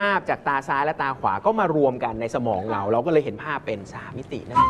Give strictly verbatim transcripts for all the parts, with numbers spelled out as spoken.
ภาพจากตาซ้ายและตาขวาก็มารวมกันในสมองเราเราก็เลยเห็นภาพเป็นสามมิตินั่น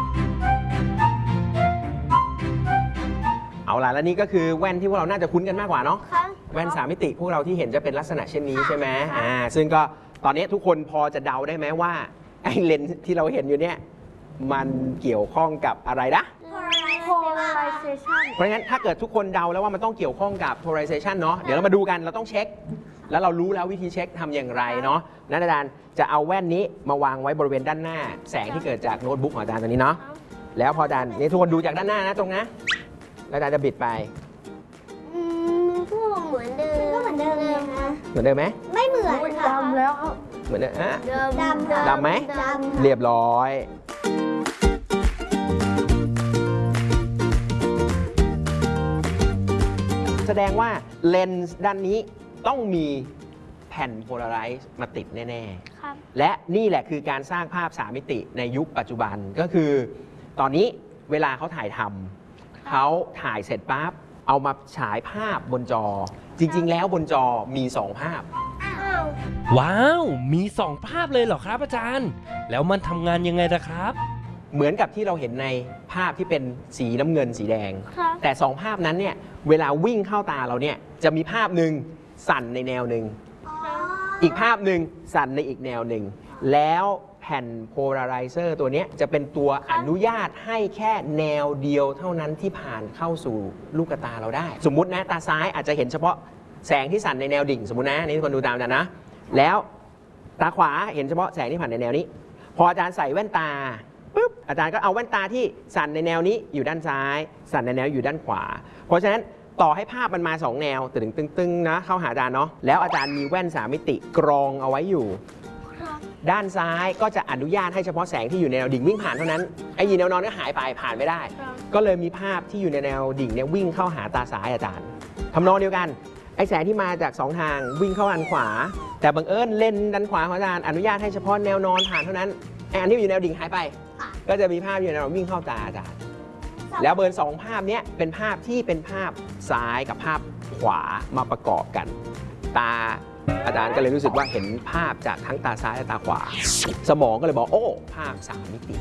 เอาล่ะและนี่ก็คือแว่นที่พวกเราน่าจะคุ้นกันมากกว่าเนาะแว่นสามมิติพวกเราที่เห็นจะเป็นลักษณะเช่นนี้ใช่ไหมอ่าซึ่งก็ตอนนี้ทุกคนพอจะเดาได้ไหมว่าไอ้เลนส์ที่เราเห็นอยู่เนี่ยมันเกี่ยวข้องกับอะไรนะ polarization เพราะงั้นถ้าเกิดทุกคนเดาแล้วว่ามันต้องเกี่ยวข้องกับ polarization เนาะเดี๋ยวเรามาดูกันเราต้องเช็คแล้วเรารู้แล้ววิธีเช็คทำอย่างไรเนาะนักอาจารย์จะเอาแว่นนี้มาวางไว้บริเวณด้านหน้าแสงที่เกิดจากโน้ตบุ๊กของอาจารย์ตัวนี้เนาะแล้วพออาจารย์นี่ทุกคนดูจากด้านหน้านะตรงนะแล้วอาจารย์จะบิดไปอืมก็เหมือนเดิมก็เหมือนเดิมนะเหมือนเดิมไหมไม่เหมือนค่ะดำแล้วครับเหมือนเดิมฮะดำดำไหมดำเรียบร้อยแสดงว่าเลนส์ด้านนี้ต้องมีแผ่นโพลาไรซ์มาติดแน่ๆและนี่แหละคือการสร้างภาพสามมิติในยุคปัจจุบันก็คือตอนนี้เวลาเขาถ่ายทำเขาถ่ายเสร็จปั๊บเอามาฉายภาพบนจอจริงๆแล้วบนจอมีสองภาพว้าวมีสองภาพเลยเหรอครับอาจารย์แล้วมันทำงานยังไงล่ะครับเหมือนกับที่เราเห็นในภาพที่เป็นสีน้ำเงินสีแดงแต่สองภาพนั้นเนี่ยเวลาวิ่งเข้าตาเราเนี่ยจะมีภาพหนึ่งสั่นในแนวหนึ่งอีกภาพหนึ่งสั่นในอีกแนวหนึ่งแล้วแผ่นโพลาไรเซอร์ตัวนี้จะเป็นตัวอนุญาตให้แค่แนวเดียวเท่านั้นที่ผ่านเข้าสู่ลูกตาเราได้สมมุตินะตาซ้ายอาจจะเห็นเฉพาะแสงที่สั่นในแนวดิ่งสมมุตินะนี่ทุกคนดูตามกันนะแล้วตาขวาเห็นเฉพาะแสงที่ผ่านในแนวนี้พออาจารย์ใส่แว่นตาปุ๊บอาจารย์ก็เอาแว่นตาที่สั่นในแนวนี้อยู่ด้านซ้ายสั่นในแนวอยู่ด้านขวาเพราะฉะนั้นต่อให้ภาพมันมาสองแนวตึงตึงๆนะเข้าหาอาจารย์เนาะแล้วอาจารย์มีแว่นสามมิติกรองเอาไว้อยู่ด้านซ้ายก็จะอนุญาตให้เฉพาะแสงที่อยู่ในแนวดิ่งวิ่งผ่านเท่านั้นไอ้ยีแนวนอนก็หายไปผ่านไม่ได้ก็เลยมีภาพที่อยู่ในแนวดิ่งเนี่ยวิ่งเข้าหาตาซ้ายอาจารย์ทำนองเดียวกันไอ้แสงที่มาจากสองทางวิ่งเข้าด้านขวาแต่บังเอิญเลนด้านขวาของอาจารย์อนุญาตให้เฉพาะแนวนอนผ่านเท่านั้นไอ้อันที่อยู่แนวดิ่งหายไปก็จะมีภาพอยู่ในแนววิ่งเข้าตาอาจารย์แล้วเบอร์สองภาพนี้เป็นภาพที่เป็นภาพซ้ายกับภาพขวามาประกอบกันตาอาจารย์ก็เลยรู้สึกว่าเห็นภาพจากทั้งตาซ้ายและตาขวาสมองก็เลยบอกโอ้ภาพสามมิติ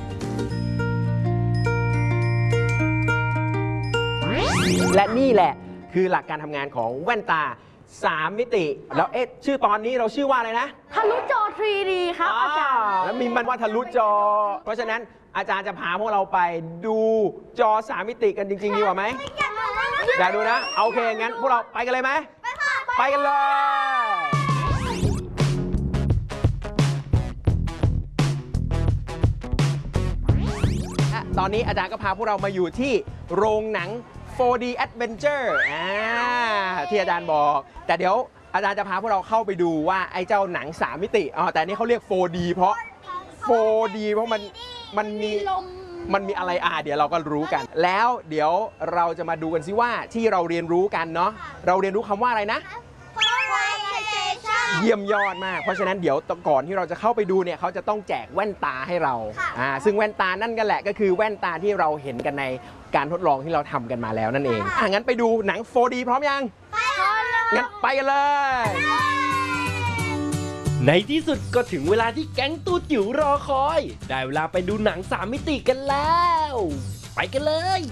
และนี่แหละคือหลักการทำงานของแว่นตาสามมิติแล้วเอ๊ะชื่อตอนนี้เราชื่อว่าอะไรนะทะลุจอ ทรี ดี ครับอาจารย์แล้วมีมันว่าทะลุจอเพราะฉะนั้นอาจารย์จะพาพวกเราไปดูจอสามมิติกันจริงๆดีกว่าไหมอยากดูนะโอเคงั้นพวกเราไปกันเลยไหมไปกันเลยตอนนี้อาจารย์ก็พาพวกเรามาอยู่ที่โรงหนัง โฟร์ ดี Adventure อ่าที่อาจารย์บอกแต่เดี๋ยวอาจารย์จะพาพวกเราเข้าไปดูว่าไอ้เจ้าหนังสามมิติอ๋อแต่นี่เขาเรียก โฟร์ ดี เพราะ โฟร์ ดี เพราะมันมันมีมันมีอะไรอ่ะเดี๋ยวเราก็รู้กันแล้วเดี๋ยวเราจะมาดูกันซิว่าที่เราเรียนรู้กันเนาะเราเรียนรู้คำว่าอะไรนะเยี่ยมยอดมากเพราะฉะนั้นเดี๋ยวก่อนที่เราจะเข้าไปดูเนี่ยเขาจะต้องแจกแว่นตาให้เราอ่าซึ่งแว่นตานั่นกันแหละก็คือแว่นตาที่เราเห็นกันในการทดลองที่เราทำกันมาแล้วนั่นเองอ่ะงั้นไปดูหนัง โฟร์ ดี พร้อมยังงั้นไปกันเลยในที่สุดก็ถึงเวลาที่แก๊งตูจิ๋วรอคอยได้เวลาไปดูหนังสามมิติกันแล้วไปกันเลย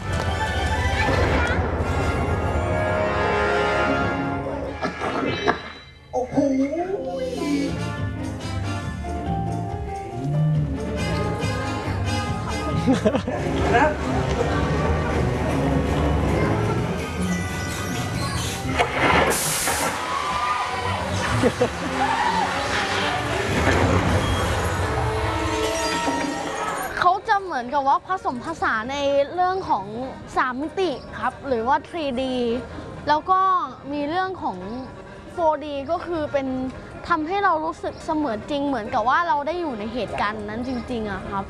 โอ้โหครับเขาจะเหมือนกับว่าผสมผสานในเรื่องของสามมิติครับหรือว่า ทรี ดี แล้วก็มีเรื่องของ โฟร์ ดี ก็คือเป็นทำให้เรารู้สึกเสมือนจริงเหมือนกับว่าเราได้อยู่ในเหตุการณ์นั้นจริงๆอะครับ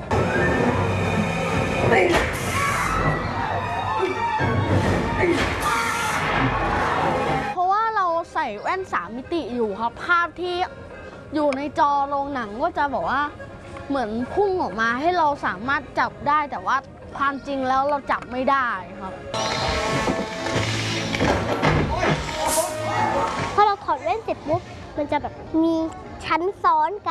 เพราะว่าเราใส่แว่นสามมิติอยู่ครับภาพที่อยู่ในจอโรงหนังก็จะบอกว่าเหมือนพุ่งออกมาให้เราสามารถจับได้แต่ว่าความจริงแล้วเราจับไม่ได้ครับพอเราถอดแว่นเสร็จปุ๊บมันจะแบบมีชั้นซ้อนกัน